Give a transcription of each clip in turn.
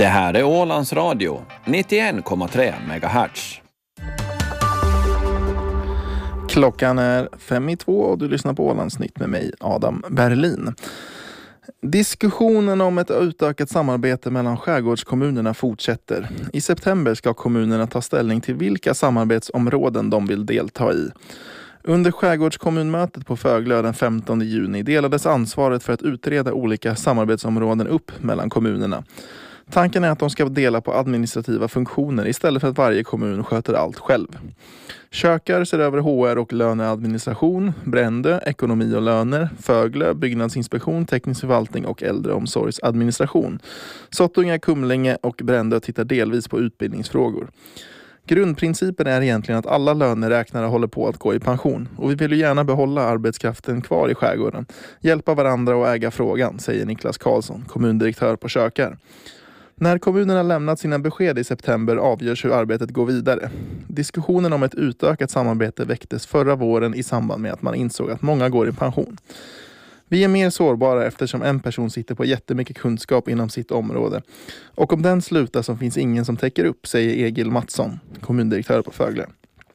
Det här är Ålands Radio, 91,3 MHz. Klockan är 5:02 och du lyssnar på Ålandsnytt med mig, Adam Berlin. Diskussionen om ett utökat samarbete mellan skärgårdskommunerna fortsätter. I september ska kommunerna ta ställning till vilka samarbetsområden de vill delta i. Under skärgårdskommunmötet på Föglö den 15 juni delades ansvaret för att utreda olika samarbetsområden upp mellan kommunerna. Tanken är att de ska dela på administrativa funktioner istället för att varje kommun sköter allt själv. Kökar ser över HR och löneadministration, Brändö, ekonomi och löner, Föglö, byggnadsinspektion, teknisk förvaltning och äldreomsorgsadministration. Sottunga, Kumlinge och Brändö tittar delvis på utbildningsfrågor. Grundprincipen är egentligen att alla löneräknare håller på att gå i pension och vi vill ju gärna behålla arbetskraften kvar i skärgården. Hjälpa varandra och äga frågan, säger Niklas Karlsson, kommundirektör på Kökar. När kommunerna lämnat sina besked i september avgörs hur arbetet går vidare. Diskussionen om ett utökat samarbete väcktes förra våren i samband med att man insåg att många går i pension. Vi är mer sårbara eftersom en person sitter på jättemycket kunskap inom sitt område. Och om den slutar så finns ingen som täcker upp, säger Egil Mattsson, kommundirektör på Föglö.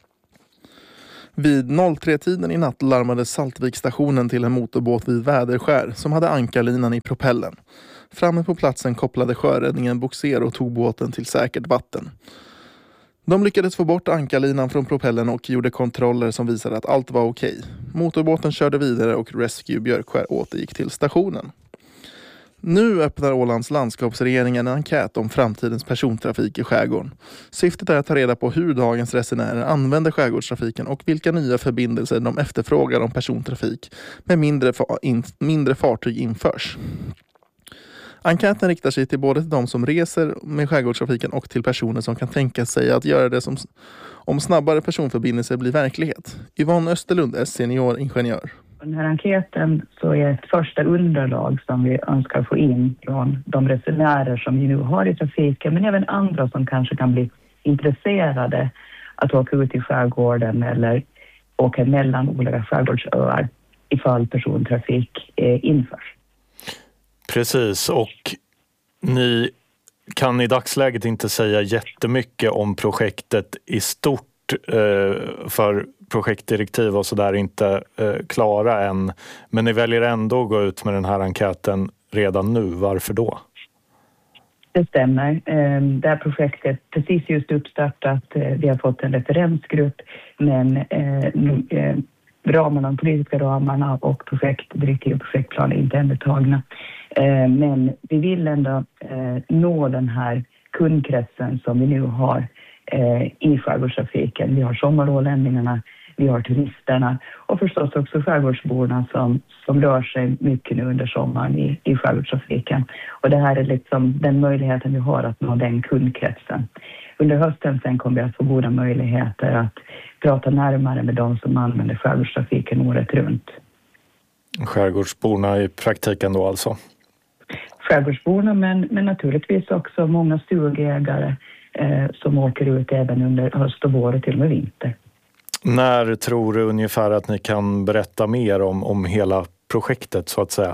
Vid 03-tiden i natt larmade Saltvikstationen till en motorbåt vid Väderskär som hade ankarlinan i propellen. Framme på platsen kopplade sjöräddningen boxer och tog båten till säkert vatten. De lyckades få bort ankarlinan från propellen och gjorde kontroller som visade att allt var okej. Motorbåten körde vidare och Rescue Björkskär återgick till stationen. Nu öppnar Ålands landskapsregering en enkät om framtidens persontrafik i skärgården. Syftet är att ta reda på hur dagens resenärer använder skärgårdstrafiken och vilka nya förbindelser de efterfrågar om persontrafik med mindre fartyg införs. Enkäten riktar sig till både de som reser med skärgårdstrafiken och till personer som kan tänka sig att göra det om snabbare personförbindelser blir verklighet. Yvonne Österlund är senioringenjör. Den här enkäten så är ett första underlag som vi önskar få in från de resenärer som vi nu har i trafiken, men även andra som kanske kan bli intresserade att åka ut i skärgården eller åka mellan olika skärgårdsöar ifall persontrafik införs. Precis, och ni kan i dagsläget inte säga jättemycket om projektet i stort för projektdirektiv och sådär inte klara än. Men ni väljer ändå att gå ut med den här enkäten redan nu. Varför då? Det stämmer. Det här projektet precis just uppstartat. Vi har fått en referensgrupp, men de politiska ramarna och projektdirektiv och projektplan är inte ännu tagna. Men vi vill ändå nå den här kundkretsen som vi nu har i skärgårdstrafiken. Vi har sommarlänningarna, vi har turisterna och förstås också skärgårdsborna som rör sig mycket nu under sommaren i skärgårdstrafiken. Och det här är liksom den möjligheten vi har att nå den kundkretsen. Under hösten sen kommer vi att få goda möjligheter att prata närmare med de som använder skärgårdstrafiken året runt. Skärgårdsborna i praktiken då alltså? Skärgårdsborna men naturligtvis också många stugägare som åker ut även under höst och vår och till och med vinter. När tror du ungefär att ni kan berätta mer om hela projektet så att säga?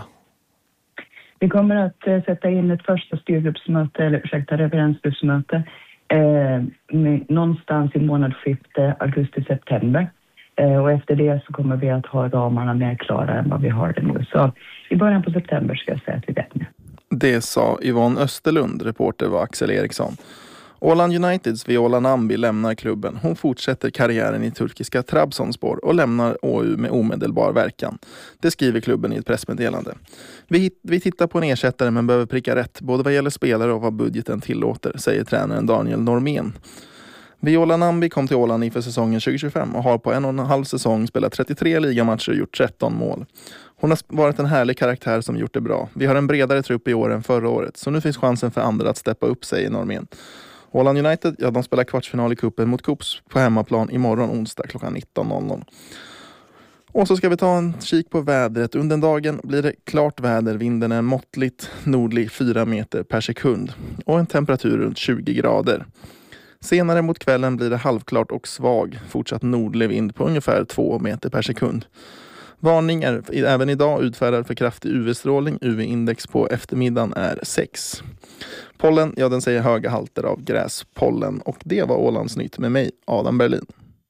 Vi kommer att sätta in ett första referensgruppsmöte någonstans i månadsskiftet augusti-september. Och efter det så kommer vi att ha ramarna mer klara än vad vi har det nu. Så i början på september ska jag säga att vi vet nu. Det sa Yvonne Österlund, reporter var Axel Eriksson. Åland Uniteds Viola Nambi lämnar klubben. Hon fortsätter karriären i turkiska Trabzonspor och lämnar OU med omedelbar verkan. Det skriver klubben i ett pressmeddelande. Vi tittar på en ersättare men behöver pricka rätt både vad gäller spelare och vad budgeten tillåter, säger tränaren Daniel Normén. Viola Nambi kom till Åland inför säsongen 2025 och har på 1,5 säsong spelat 33 ligamatcher och gjort 13 mål. Hon har varit en härlig karaktär som gjort det bra. Vi har en bredare trupp i år än förra året, så nu finns chansen för andra att steppa upp, säger Normén. Åland United, de spelar kvartsfinal i kuppen mot Kops på hemmaplan imorgon onsdag klockan 19.00. Och så ska vi ta en kik på vädret. Under dagen blir det klart väder, vinden är måttligt nordlig 4 meter per sekund och en temperatur runt 20 grader. Senare mot kvällen blir det halvklart och svag, fortsatt nordlig vind på ungefär 2 meter per sekund. Varning är även idag utfärdad för kraftig UV-strålning. UV-index på eftermiddagen är 6. Pollen, ja den säger höga halter av gräspollen. Och det var Ålandsnytt med mig, Adam Berlin.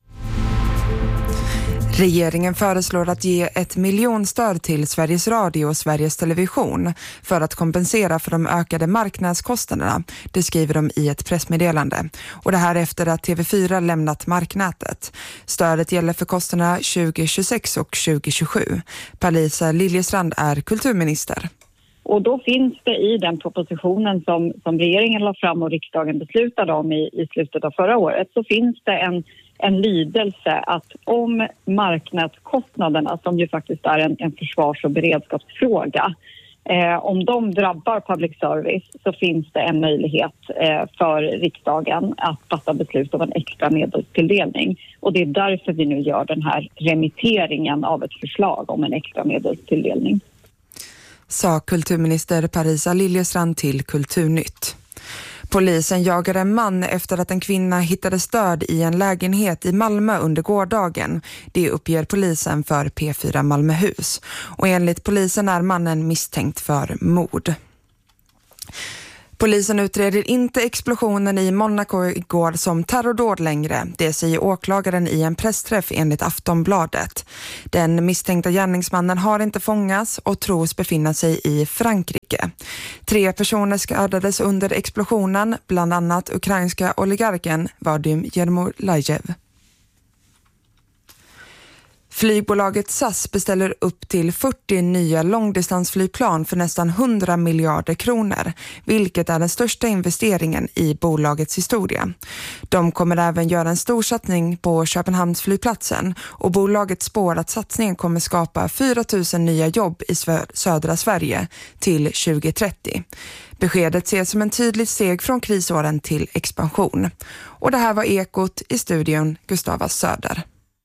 Regeringen föreslår att ge 1 miljonstöd till Sveriges Radio och Sveriges Television för att kompensera för de ökade marknadskostnaderna. Det skriver de i ett pressmeddelande. Och det här efter att TV4 lämnat marknätet. Stödet gäller för kostnaderna 2026 och 2027. Parisa Liljestrand är kulturminister. Och då finns det i den propositionen som regeringen la fram och riksdagen beslutade om i slutet av förra året, så finns det en lydelse att om marknadskostnaderna, som ju faktiskt är en försvars- och beredskapsfråga, om de drabbar public service, så finns det en möjlighet för riksdagen att fatta beslut om en extra medelstilldelning. Och det är därför vi nu gör den här remitteringen av ett förslag om en extra medelstilldelning. Sa kulturminister Parisa Liljestrand till Kulturnytt. Polisen jagar en man efter att en kvinna hittades död i en lägenhet i Malmö under gårdagen. Det uppger polisen för P4 Malmöhus. Och enligt polisen är mannen misstänkt för mord. Polisen utreder inte explosionen i Monaco igår som terrordåd längre. Det säger åklagaren i en pressträff enligt Aftonbladet. Den misstänkta gärningsmannen har inte fångats och tros befinna sig i Frankrike. 3 personer skadades under explosionen, bland annat ukrainska oligarken Vadim Yermolayev. Flygbolaget SAS beställer upp till 40 nya långdistansflygplan för nästan 100 miljarder kronor, vilket är den största investeringen i bolagets historia. De kommer även göra en stor satsning på Köpenhamnsflygplatsen och bolaget spår att satsningen kommer skapa 4 000 nya jobb i södra Sverige till 2030. Beskedet ses som en tydlig steg från krisåren till expansion. Och det här var Ekot, i studion Gustava Söder.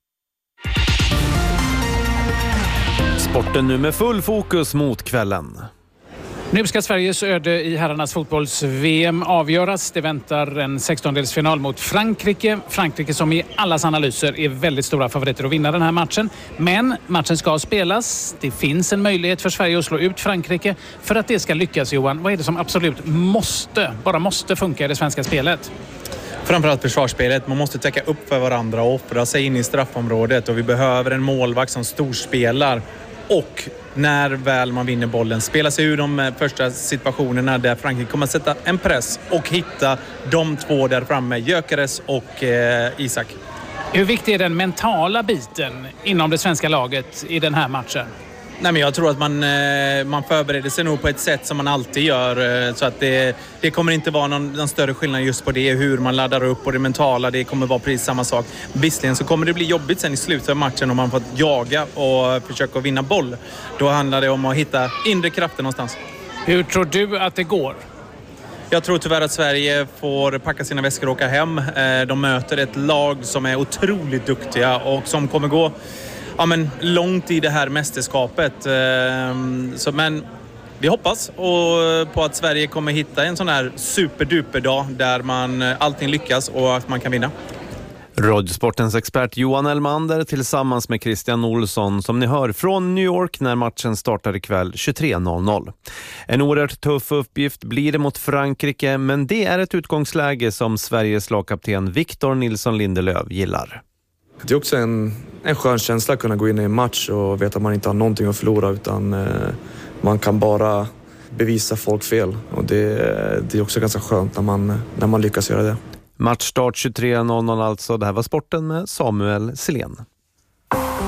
Sporten nu med full fokus mot kvällen. Nu ska Sveriges öde i herrarnas fotbolls-VM avgöras. Det väntar en 16-delsfinal mot Frankrike. Frankrike som i allas analyser är väldigt stora favoriter att vinna den här matchen. Men matchen ska spelas. Det finns en möjlighet för Sverige att slå ut Frankrike. För att det ska lyckas, Johan, vad är det som absolut måste funka i det svenska spelet? Framförallt försvarsspelet. Man måste täcka upp för varandra och offra sig in i straffområdet. Och vi behöver en målvakt som storspelar. Och när väl man vinner bollen, spela sig ur de första situationerna där Frankrike kommer att sätta en press och hitta de 2 där framme, Gyökeres och Isak. Hur viktig är den mentala biten inom det svenska laget i den här matchen? Nej, men jag tror att man förbereder sig nog på ett sätt som man alltid gör. Så att det kommer inte vara någon större skillnad just på det. Hur man laddar upp och det mentala, det kommer vara precis samma sak. Visserligen så kommer det bli jobbigt sen i slutet av matchen om man får jaga och försöka vinna boll. Då handlar det om att hitta inre kraften någonstans. Hur tror du att det går? Jag tror tyvärr att Sverige får packa sina väskor och åka hem. De möter ett lag som är otroligt duktiga och som kommer gå långt i det här mästerskapet. Men vi hoppas på att Sverige kommer hitta en sån här superduper dag där allting lyckas och att man kan vinna. Radiosportens expert Johan Elmander tillsammans med Christian Olsson som ni hör från New York när matchen startar ikväll 23.00. En oerhört tuff uppgift blir det mot Frankrike, men det är ett utgångsläge som Sveriges lagkapten Victor Nilsson Lindelöf gillar. Det är också en skön känsla att kunna gå in i en match och veta att man inte har någonting att förlora utan man kan bara bevisa folk fel. Och det är också ganska skönt när man lyckas göra det. Matchstart 23.00 alltså. Det här var sporten med Samuel Selén.